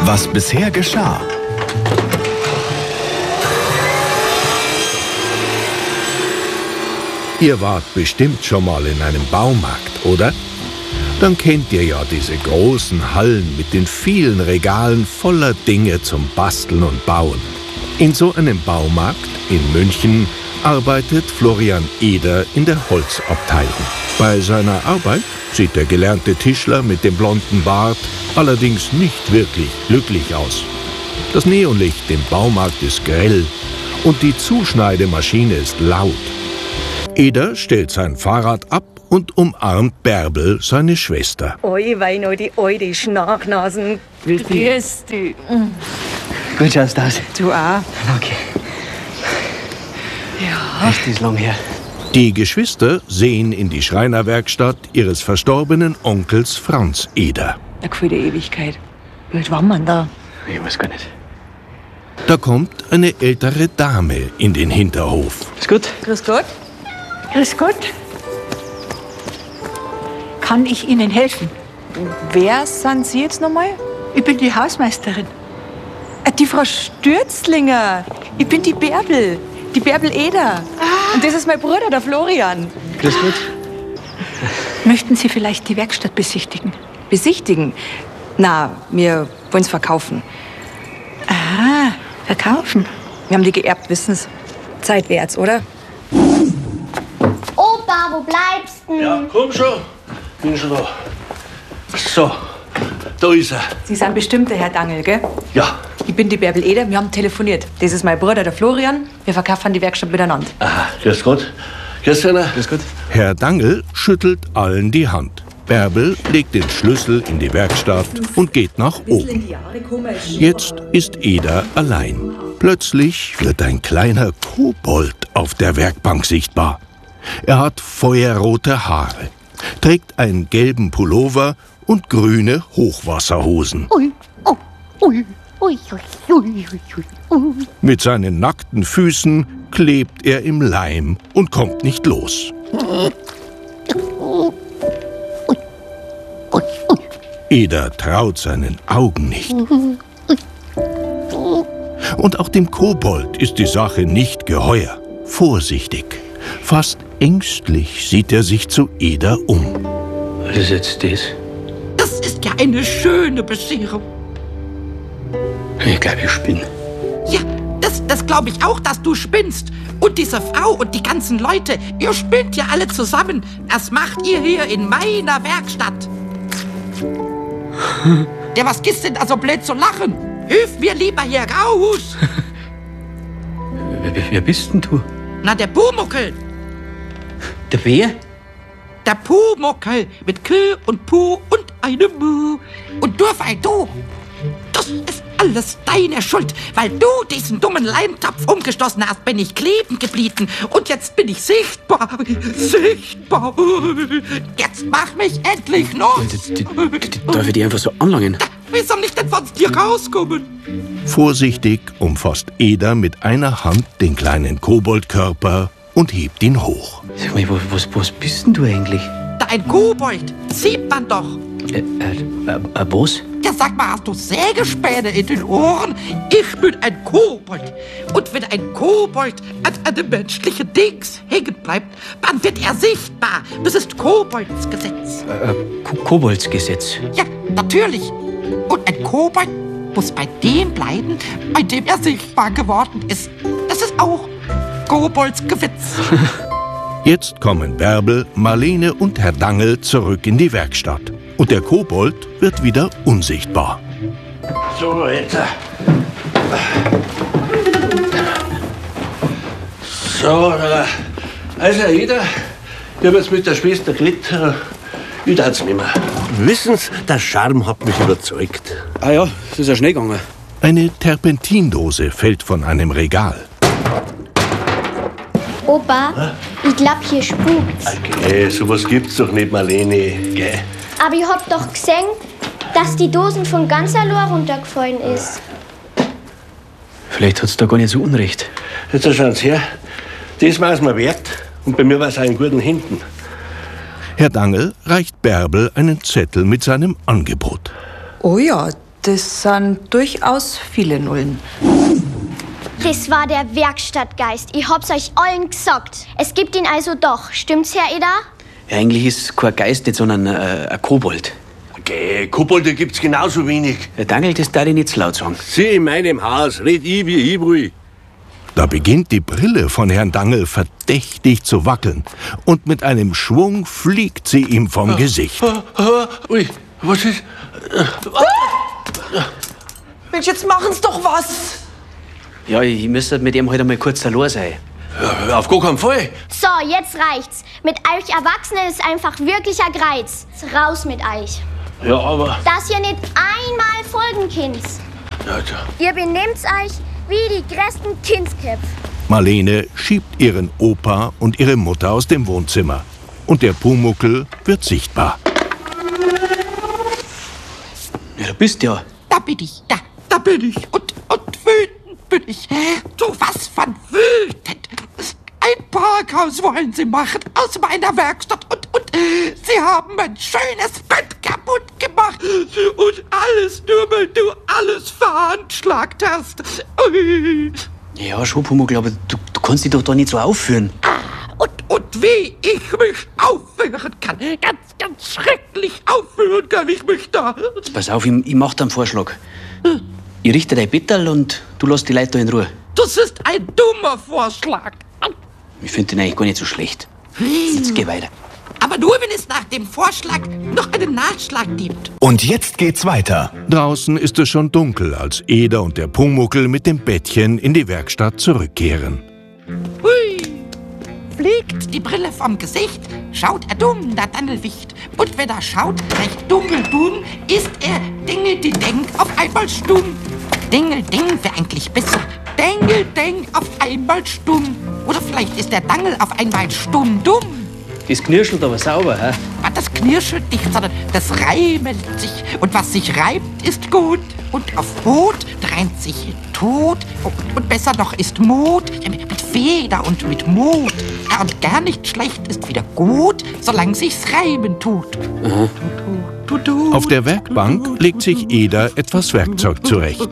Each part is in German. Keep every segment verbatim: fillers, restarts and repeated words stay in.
Was bisher geschah. Ihr wart bestimmt schon mal in einem Baumarkt, oder? Dann kennt ihr ja diese großen Hallen mit den vielen Regalen voller Dinge zum Basteln und Bauen. In so einem Baumarkt in München arbeitet Florian Eder in der Holzabteilung. Bei seiner Arbeit sieht der gelernte Tischler mit dem blonden Bart allerdings nicht wirklich glücklich aus. Das Neonlicht im Baumarkt ist grell und die Zuschneidemaschine ist laut. Eder stellt sein Fahrrad ab und umarmt Bärbel, seine Schwester. Oi, weil noch die alte Schnachnasen. Grüß dich. Grüß dich. Gut schaust du aus. Du auch. Okay. Ja. Echt, ist lang her. Die Geschwister sehen in die Schreinerwerkstatt ihres verstorbenen Onkels Franz Eder. Eine gefühlte Ewigkeit. Wie alt waren wir denn da? Ich weiß gar nicht. Da kommt eine ältere Dame in den Hinterhof. Ist gut? Grüß Gott. Grüß Gott. Kann ich Ihnen helfen? Wer sind Sie jetzt nochmal? Ich bin die Hausmeisterin. Äh, Die Frau Stürzlinger. Ich bin die Bärbel. Die Bärbel Eder. Ah. Und das ist mein Bruder, der Florian. Grüß Gott. Möchten Sie vielleicht die Werkstatt besichtigen? Besichtigen? Na, wir wollen es verkaufen. Ah, verkaufen. Wir haben die geerbt, wissen's. Zeit wär's, oder? Opa, wo bleibst du? Ja, komm schon. Bin schon da. So, da ist er. Sie sind bestimmt der Herr Dangel, gell? Ja. Ich bin die Bärbel Eder, wir haben telefoniert. Das ist mein Bruder, der Florian. Wir verkaufen die Werkstatt miteinander. Aha, grüß Gott. Grüß einer. Grüß Gott. Herr Dangel schüttelt allen die Hand. Bärbel legt den Schlüssel in die Werkstatt und geht nach oben. Jetzt ist Eder allein. Plötzlich wird ein kleiner Kobold auf der Werkbank sichtbar. Er hat feuerrote Haare, trägt einen gelben Pullover und grüne Hochwasserhosen. Ui, oh, ui, ui, ui, ui, ui, ui. Mit seinen nackten Füßen klebt er im Leim und kommt nicht los. Eder traut seinen Augen nicht. Und auch dem Kobold ist die Sache nicht geheuer. Vorsichtig, fast ängstlich sieht er sich zu Eder um. Was ist jetzt das? Das ist ja eine schöne Bescherung. Ich glaube, ich spinne. Ja, das, das glaube ich auch, dass du spinnst. Und diese Frau und die ganzen Leute, ihr spinnt ja alle zusammen. Das macht ihr hier in meiner Werkstatt. Der, was gibt's denn da so blöd zu lachen? Hilf mir lieber hier raus. Wer, wer bist denn du? Na, der Pumuckel. Der Bär? Der Pumuckel mit K und Pu und einem Mu. Und du, weil du, das ist alles deine Schuld. Weil du diesen dummen Leimtopf umgestoßen hast, bin ich kleben geblieben. Und jetzt bin ich sichtbar. Sichtbar. Jetzt mach mich endlich los. Darf ich die einfach so anlangen? Wie soll ich denn von dir rauskommen? Vorsichtig umfasst Eder mit einer Hand den kleinen Koboldkörper und hebt ihn hoch. Sag mal, was, was bist denn du eigentlich? Da ein Kobold, sieht man doch. Äh, äh, äh, was? Ja, sag mal, hast du Sägespäne in den Ohren? Ich bin ein Kobold. Und wenn ein Kobold an einem menschlichen Dings hängen bleibt, dann wird er sichtbar. Das ist Koboldsgesetz. Äh, Ko Koboldsgesetz. Ja, natürlich. Und ein Kobold muss bei dem bleiben, bei dem er sichtbar geworden ist. Das ist auch Koboldsgesetz. Jetzt kommen Bärbel, Marlene und Herr Dangel zurück in die Werkstatt. Und der Kobold wird wieder unsichtbar. So, jetzt. So, äh, also jeder, ich habe jetzt mit der Schwester geredet, äh, ich darf es nicht mehr. Wissen Sie, der Charme hat mich überzeugt. Ah ja, das ist ja schnell gegangen. Eine Terpentindose fällt von einem Regal. Opa, ich glaub, hier spukt's. Okay, sowas gibt's doch nicht, Marlene. Gell? Aber ich hab doch gesehen, dass die Dosen von ganz allein runtergefallen ist. Vielleicht hat's da gar nicht so unrecht. Jetzt schauen Sie her. Das war's mir wert. Und bei mir war es auch in guten Händen. Herr Dangel reicht Bärbel einen Zettel mit seinem Angebot. Oh ja, Das sind durchaus viele Nullen. Das war der Werkstattgeist. Ich hab's euch allen gesagt. Es gibt ihn also doch. Stimmt's, Herr Eder? Ja, eigentlich ist kein Geist nicht, sondern äh, ein Kobold. Okay, Kobolde gibt's genauso wenig. Der Dangel, das darf ich nicht zu laut sagen. Sie in meinem Haus, red ich, wie ich will. Da beginnt die Brille von Herrn Dangel verdächtig zu wackeln. Und mit einem Schwung fliegt sie ihm vom ah, Gesicht. Ah, ah, ui, was ist... Mensch, jetzt machen's doch was! Ja, ich müsste mit ihm halt einmal kurz allein sein. Ja, auf gar keinen Fall. So, jetzt reicht's. Mit euch Erwachsenen ist einfach wirklicher Greiz. Raus mit euch. Ja, aber... Dass ihr nicht einmal folgen könnt. Ja, ja. Ihr benehmt euch wie die größten Kindsköpfe. Marlene schiebt ihren Opa und ihre Mutter aus dem Wohnzimmer. Und der Pumuckl wird sichtbar. Ja, du bist ja. Da bin ich, da, da bin ich. Und, und wütend bin ich. So was von wütend. Ein Parkhaus wollen sie machen aus meiner Werkstatt. Und, und sie haben mein schönes Bett kaputt gemacht. Und alles nur, weil du alles veranschlagt hast. Ui. Ja, schon, Pumuckl, aber du, du kannst dich doch da nicht so aufführen. Und, und wie ich mich aufführen kann. Ganz, ganz schrecklich aufführen kann ich mich da. Pass auf, ich, ich mach dir einen Vorschlag. Hm. Ich richte dein Bettel und du lässt die Leute da in Ruhe. Das ist ein dummer Vorschlag. Ich finde den eigentlich gar nicht so schlecht. Jetzt geh weiter. Aber nur, wenn es nach dem Vorschlag noch einen Nachschlag gibt. Und jetzt geht's weiter. Draußen ist es schon dunkel, als Eder und der Pumuckl mit dem Bettchen in die Werkstatt zurückkehren. Hui! Fliegt die Brille vom Gesicht, schaut er dumm, der Dandelwicht. Und wenn er schaut, recht dunkeldumm, ist er Dingelding auf einmal stumm. Dingelding wäre eigentlich besser. Dingelding auf einmal stumm. Oder vielleicht ist der Dangel auf einmal stumm-dumm. Das knirschelt aber sauber, hä? Aber das knirschelt nicht, sondern das reimelt sich. Und was sich reimt, ist gut. Und auf Rot reimt sich Tod. Und, und besser noch ist Mut. Ja, mit, mit Feder und mit Mut. Ja, und gar nicht schlecht ist wieder gut, solange sich's reimen tut. Aha. Auf der Werkbank legt sich Eder etwas Werkzeug zurecht.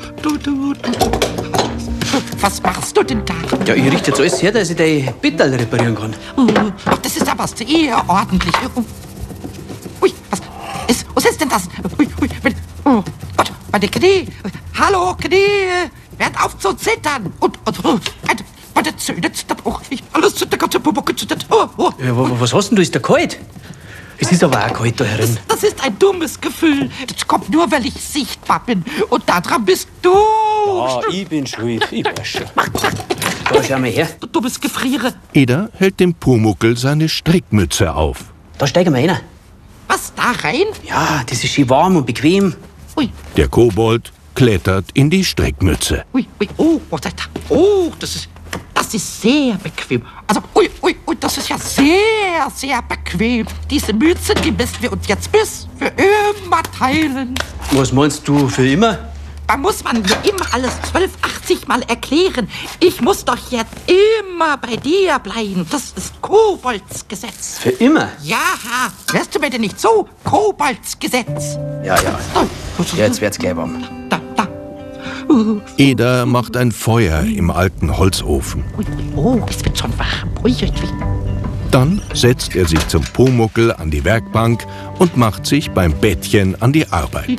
Was machst du denn da? Ja, ich richte jetzt alles her, dass ich dein Bettel reparieren kann. Ach, das ist aber sehr ordentlich. Ui, was ist, was ist denn das? Ui, ui, oh Gott, meine Knie. Hallo, Knie. Hört auf zu zittern. Und, und, und meine Zähne zittern auch. Alles zittert, ganze Puppe zittert. Oh, oh. Ja, was hast denn du? Ist der kalt? Es ist aber auch kalt da herin. Das, das ist ein dummes Gefühl. Das kommt nur, weil ich sichtbar bin. Und daran bist du. Ah, ich bin schuld. Ich weiß schon. Da, schau mal her. Du dummes Gefriere. Eder hält dem Pumuckl seine Strickmütze auf. Da steigen wir rein. Was, da rein? Ja, das ist schön warm und bequem. Ui. Der Kobold klettert in die Strickmütze. Ui, ui, oh, oh, da, oh, das ist, das ist sehr bequem. Also, ui, ui, ui, das ist ja sehr, sehr bequem. Diese Mütze, die müssen wir uns jetzt bis für immer teilen. Was meinst du, für immer? Da muss man mir immer alles zwölfhundertachtzig Mal erklären. Ich muss doch jetzt immer bei dir bleiben. Das ist Koboldsgesetz. Für immer? Ja, hörst du mir denn nicht so? Koboldsgesetz. Ja, ja. Ja, jetzt wird's gleich warm. Da, da. Eder macht ein Feuer im alten Holzofen. Oh, es wird schon warm. Ui, ui, ui. Dann setzt er sich zum Pumuckl an die Werkbank und macht sich beim Bettchen an die Arbeit.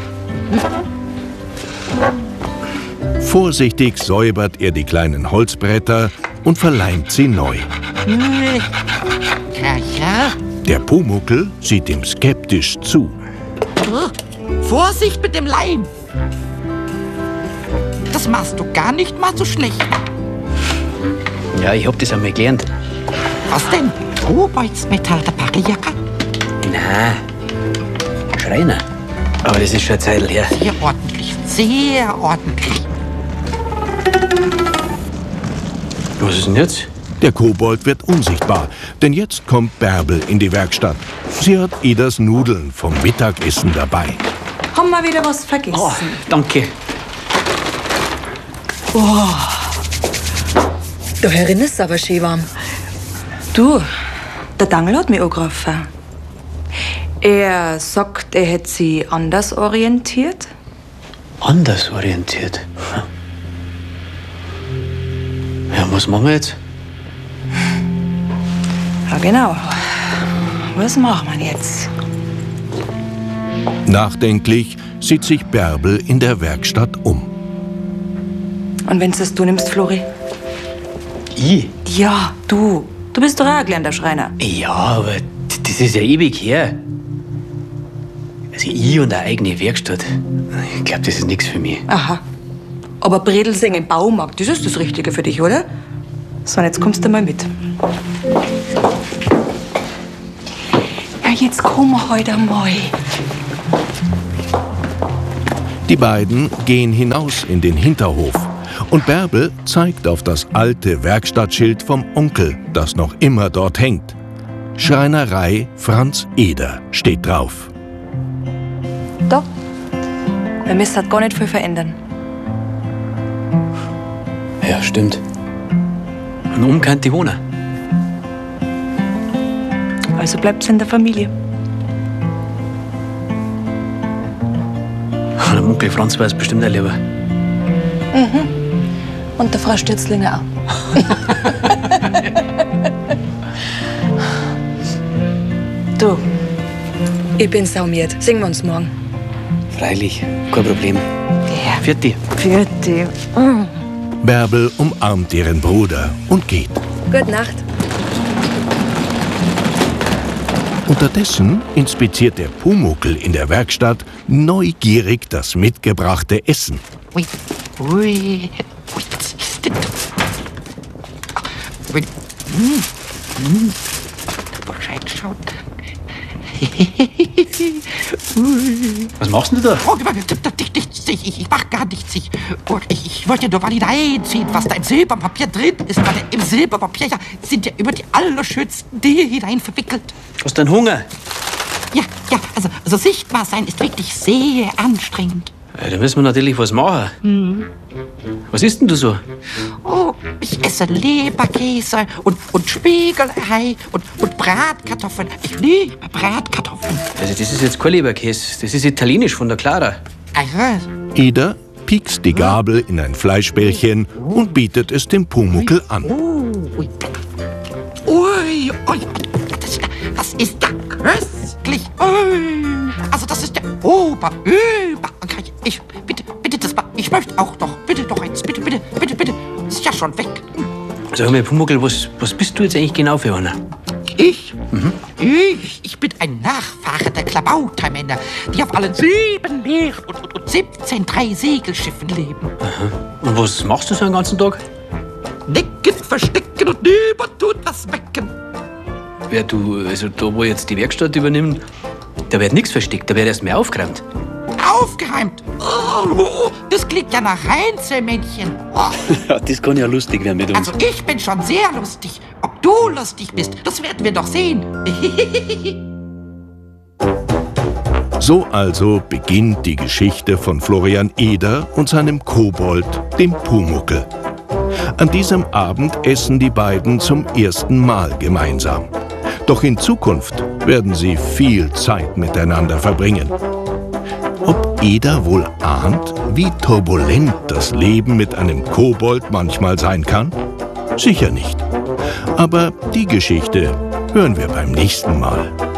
Vorsichtig säubert er die kleinen Holzbretter und verleimt sie neu. Ja, ja. Der Pumuckl sieht ihm skeptisch zu. Oh, Vorsicht mit dem Leim. Das machst du gar nicht mal so schlecht. Ja, ich hab das einmal gelernt. Was denn? Koboldsmetall, der Pariaka? Nein, Schreiner. Aber das ist schon eine Zeit her. Sehr ordentlich, sehr ordentlich. Was ist denn jetzt? Der Kobold wird unsichtbar, denn jetzt kommt Bärbel in die Werkstatt. Sie hat Eders Nudeln vom Mittagessen dabei. Haben wir wieder was vergessen? Oh, danke. Oh. Da herin ist es aber schön warm. Du, der Dangel hat mich angegriffen. Er sagt, er hätte sie anders orientiert. Anders orientiert. Ja, was machen wir jetzt? Ja, genau. Was machen wir jetzt? Nachdenklich sieht sich Bärbel in der Werkstatt um. Und wenn's das du nimmst, Flori? Ich? Ja, du. Du bist doch auch ein gelernter Schreiner. Ja, aber das ist ja ewig her. Also ich und eine eigene Werkstatt. Ich glaube, das ist nichts für mich. Aha. Aber Bredelsing im Baumarkt, das ist das Richtige für dich, oder? So, und jetzt kommst du mal mit. Ja, jetzt komm heute mal. Die beiden gehen hinaus in den Hinterhof und Bärbel zeigt auf das alte Werkstattschild vom Onkel, das noch immer dort hängt. Schreinerei Franz Eder steht drauf. Da. Wir müssen halt gar nicht viel verändern. Ja, stimmt. Und oben kann die wohnen. Also bleibt's in der Familie. Der Onkel Franz weiß bestimmt auch lieber. Mhm. Und der Frau Stürzlinger auch. Du, ich bin saumiert. Singen wir uns morgen. Freilich, kein Problem. Ja. Vierte. Vierte. Mhm. Bärbel umarmt ihren Bruder und geht. Gute Nacht. Unterdessen inspiziert der Pumuckl in der Werkstatt neugierig das mitgebrachte Essen. Ui, ui, ui, was ist denn das? Ui, hm, hm, mal reinschauen. Ui. Was machst du da? Oh, nichts, ich, ich mach gar nichts. Ich, ich, ich wollte nur mal hineinziehen, was da im Silberpapier drin ist. Weil im Silberpapier ja, sind ja immer die allerschönsten Dinge hinein verwickelt. Hast du einen Hunger? Ja, ja, also, also sichtbar sein ist wirklich sehr anstrengend. Ja, da müssen wir natürlich was machen. Hm. Was isst denn du so? Oh, ich esse Leberkäse und, und Spiegelei und, und Bratkartoffeln. Ich liebe Bratkartoffeln. Also das ist jetzt kein Leberkäse, das ist italienisch von der Clara. Aha. Eder piekst die Gabel in ein Fleischbällchen und bietet es dem Pumuckl an. Ui, ui, ui, das, das ist ja köstlich. Ui. Also das ist ja ober, über. Ich, bitte, bitte, das war, ich möchte auch noch. Bitte doch eins, bitte, bitte, bitte, bitte. Das ist ja schon weg. Sag mal, Pumuckl, was, was bist du jetzt eigentlich genau für einer? Ich? Mhm. Ich? Ich bin ein Nachfahre der Klabautermänner, die auf allen sieben Meeren und, und, und siebzehn drei Segelschiffen leben. Aha. Und was machst du so den ganzen Tag? Nicken, verstecken und niemand tut was wecken. Ja, du, also da, wo jetzt die Werkstatt übernimmt, da wird nichts versteckt, da wird erst mehr aufgeräumt. Aufgeräumt? Oh, das klingt ja nach Heinzelmännchen. Oh. Ja, das kann ja lustig werden mit uns. Also ich bin schon sehr lustig. Ob du lustig bist, das werden wir doch sehen. So also beginnt die Geschichte von Florian Eder und seinem Kobold, dem Pumuckl. An diesem Abend essen die beiden zum ersten Mal gemeinsam. Doch in Zukunft werden sie viel Zeit miteinander verbringen. Ob Eder wohl ahnt, wie turbulent das Leben mit einem Kobold manchmal sein kann? Sicher nicht. Aber die Geschichte hören wir beim nächsten Mal.